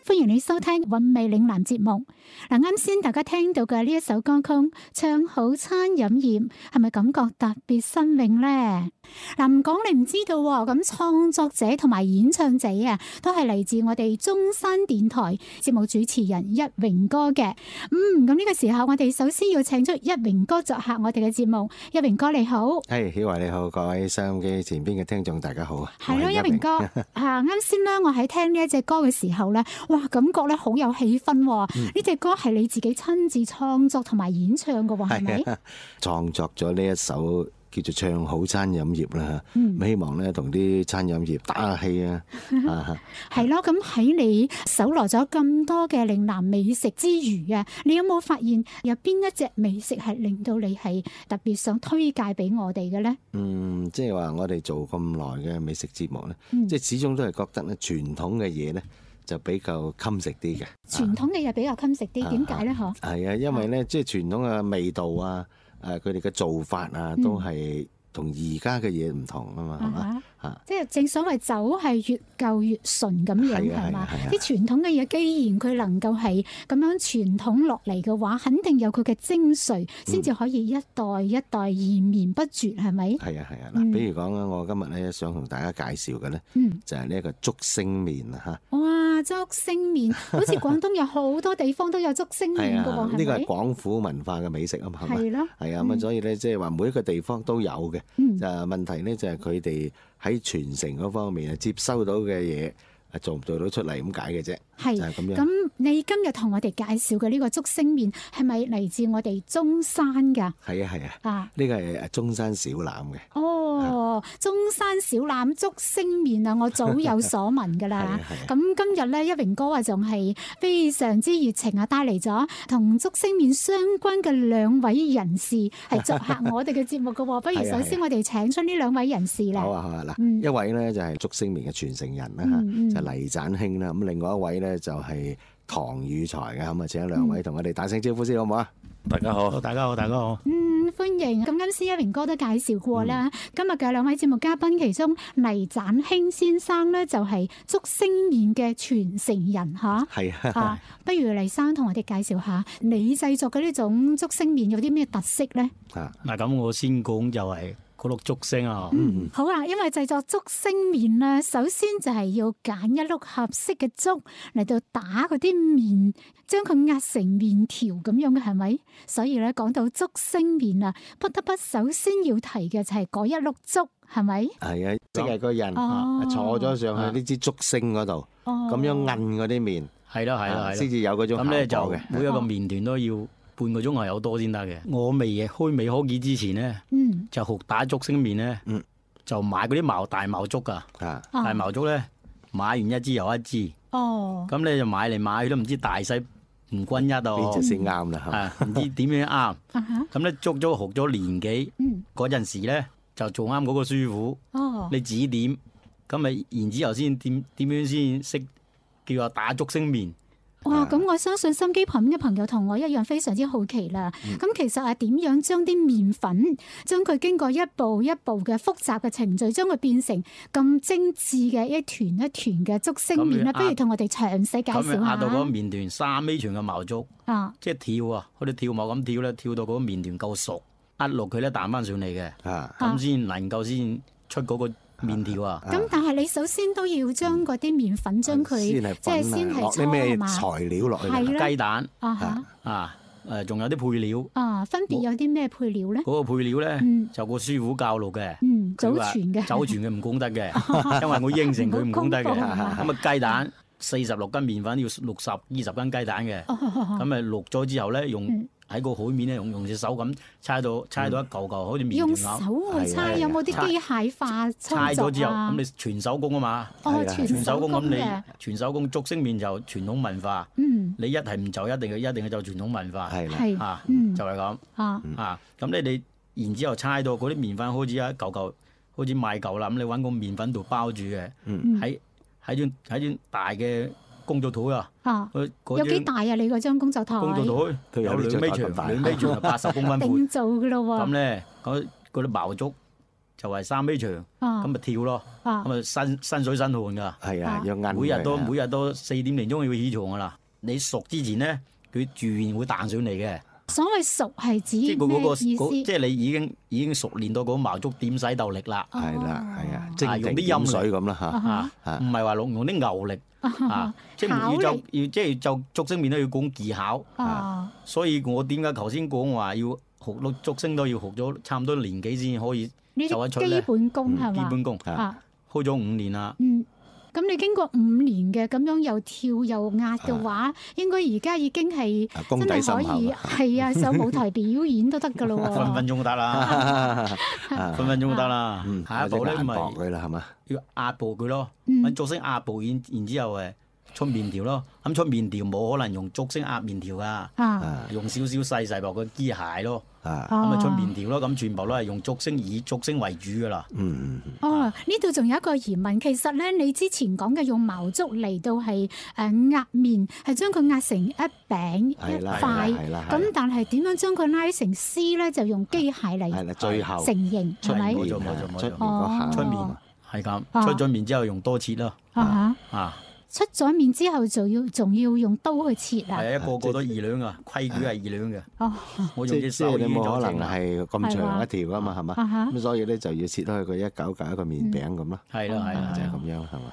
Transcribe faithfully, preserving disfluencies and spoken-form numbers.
歡迎你收聽韻味嶺南節目。嗱，啱先大家聽到嘅呢一首歌曲《唱好餐飲業》，係咪感覺特別新穎呢？嗱，唔講你唔知道喎。咁創作者同埋演唱者啊，都係嚟自我哋中山電台節目主持人一榮哥嘅。嗯，咁呢個時候我哋首先要請出一榮哥作客我哋嘅節目。一榮哥你好。 係，曉華你好，各位收音機前邊嘅聽眾大家好。 係咯，一榮哥啊，啱先咧，我喺聽呢一隻歌嘅時候咧，哇，感覺咧好有氣氛。呢隻歌係你自己親自創作同埋演唱嘅喎，係咪？ 創作咗呢一首叫做《唱好餐飲業》啦， 嗯， 希望咧同啲餐飲業打下氣啊！ 係咯，咁喺你搜羅咗咁多嘅嶺南美食之餘啊，你有冇發現有邊一隻美食係令到你係特別想推介俾我哋嘅咧？ 嗯，即係話我哋做咁耐嘅美食節目咧， 嗯， 即係始終都係覺得咧傳統嘅嘢咧就比較襟食啲嘅。 傳統嘅嘢比較襟食啲，點解咧？嗬？係啊，因為咧即係傳統嘅味道啊，誒佢哋嘅做法啊，都係同而家嘅嘢唔同啊嘛，係嘛？啊， 即係正所謂酒係越舊越純咁樣，係嘛？啲傳統嘅嘢，既然佢能夠係咁樣傳統落嚟嘅話，肯定有佢嘅精髓，先至可以一代一代延綿不絕，係咪？ 係啊係啊，嗱，比如講咧，我今日咧想同大家介紹嘅咧，嗯，就係呢一個竹升麵啊嚇。 哇，竹升麵，好似廣東有好多地方都有竹升麵㗎喎，係咪？ 呢個係廣府文化嘅美食啊嘛，係咪？ 係咯， 係啊，咁所以咧，即係話每一個地方都有嘅，就係問題咧，就係佢哋喺傳承嗰方面啊，接收到嘅嘢啊，做唔做到出嚟咁解嘅啫，係就係咁樣。咁你今日同我哋介紹嘅呢個竹升麵係咪嚟自我哋中山㗎？ 係啊係啊，啊呢個係中山小欖嘅。 哦，中山小欖竹升麵啊，我早有所聞㗎啦。咁今日咧，一榮哥啊，仲係非常之熱情啊，帶嚟咗同竹升麵相關嘅兩位人士係作客我哋嘅節目㗎喎。不如首先我哋請出呢兩位人士咧。 好啊好啊，嗱，一位咧就係竹升麵嘅傳承人啦嚇， 嗯嗯、 就黎盞兄啦。咁另外一位咧就係唐宇才嘅，咁啊請兩位同我哋打聲招呼先好唔好啊？ 大家好，大家好，大家好。 嗯，歡迎。咁啱先一榮哥都介紹過啦。嗯、今日嘅兩位節目嘉賓，其中黎盞兄先生咧就係竹升麵嘅傳承人嚇。係啊，啊，不如黎生同我哋介紹下你製作嘅呢種竹升麵有啲咩特色咧？ 啊，嗱咁我先講就係嗰碌竹升啊。 嗯，好啊，因為製作竹升麵咧，首先就係要揀一碌合適嘅竹嚟到打嗰啲麵，將佢壓成麵條咁樣嘅，係咪？所以咧講到竹升麵啊，不得不首先要提嘅就係嗰一碌竹，係咪？係啊，即係個人、哦、坐咗上去呢支竹升嗰度，咁、哦、樣摁嗰啲麵， 係啦係啦係啦， 先至有嗰種效果嘅。咁咧就每一個麵團都要半個鐘係有多先得嘅。我未開未開機之前咧，嗯，就學打竹升麵咧，嗯，就買嗰啲茅大茅竹噶，啊，大茅竹咧買完一支又一支，哦，咁咧就買嚟買去都唔知大細唔均一啊， 邊隻先啱啦？ 係唔知點樣啱，咁咧足足學咗年幾，嗰陣時咧就做啱嗰個師傅，哦，你指點，咁咪然之後先點點樣先識叫話打竹升麵。 哇！咁我相信心機旁邊嘅朋友同我一樣非常之好奇啦。咁、嗯、其實係點樣將啲麵粉，將佢經過一步一步嘅複雜嘅程序，將佢變成咁精緻嘅一團一團嘅竹升麵咧？不如同我哋詳細介紹下。咁壓到嗰個麵團三米長嘅茅竹，啊，即係跳啊，好似跳舞咁跳咧，跳到嗰個麵團夠熟，壓落佢咧彈翻上嚟嘅，咁先能夠先出嗰個麵條啊！ 咁但係你首先都要將嗰啲麵粉將佢即係先係啲咩材料落去？ 係雞蛋啊啊誒，仲有啲配料啊，分別有啲咩配料咧？ 嗰個配料咧就個師傅教路嘅， 嗯，祖傳嘅， 祖傳嘅唔講得嘅，因為我應承佢唔講得嘅。咁啊雞蛋四十六斤麵粉要六十二十斤雞蛋嘅，咁咪淥咗之後咧用。喺個海面咧，用用隻手咁搓到搓到一嚿嚿，好似麵團咁。 用手去搓，有冇啲機械化操作啊？ 搓咗之後，咁你全手工啊嘛。 哦， 全手工咁你全手工竹升麵就傳統文化。嗯。你一係唔就一定嘅，一定嘅就傳統文化。係啦。啊，就係咁。啊。啊，咁咧你然之後搓到嗰啲麵粉好似一嚿嚿，好似賣嚿啦。咁你揾個麵粉度包住嘅。嗯。喺喺張喺張大嘅工作台啊！ 啊，有幾大啊？你嗰張工作台？ 工作台佢有兩米長，兩米長八十公分闊。 定做噶咯喎！ 咁咧，嗰嗰啲茅竹就係三米長，咁咪跳咯，咁咪身身水身汗㗎。 係啊，要每日都每日都四點零鐘要起床㗎啦。你熟之前咧，佢自然會彈上嚟嘅。 所謂熟係指咩意思？ 即係你已經已經熟練到嗰毛竹點洗豆力啦。 係啦，係啊， 即係用啲陰水咁啦嚇， 唔係話用用啲牛力啊，即係要就要即係就竹升麵都要講技巧。所以我點解頭先講話要學到竹升都要學咗差唔多年幾先可以做得出咧？ 基本功係嘛？ 基本功啊，開咗五年啦。 嗯，咁你經過五年嘅咁樣又跳又壓嘅話，應該而家已經係真係可以係啊上舞台表演都得㗎咯喎。 分分鐘得啦，分分鐘得啦。下一步咧咪佢啦係嘛？ 要壓薄佢咯，揾竹升壓薄，然然之後誒出麵條咯。咁出麵條冇可能用竹升壓麵條㗎，用少少細細薄嘅機械咯。咁咪出麵條咯，咁全部都係用竹升以竹升為主噶啦。 嗯哦，呢度仲有一個疑問，其實咧你之前講嘅用毛竹嚟到係誒壓麵，係將佢壓成一餅一塊，咁但係點樣將佢拉成絲咧？就用機械嚟係啦，最後成型係咪？ 冇錯冇錯冇錯。 哦， 出麵係咁，出咗麵之後用多切咯。 啊啊！ 出咗麵之後，就要仲要用刀去切啊！ 係啊，一個個都二兩啊，規矩係二兩嘅。 哦， 我用隻手你冇可能係咁長一條噶嘛，係嘛？ 咁所以咧就要切開佢一嚿嚿一個麵餅咁咯。 係咯係咯， 就係咁樣係嘛？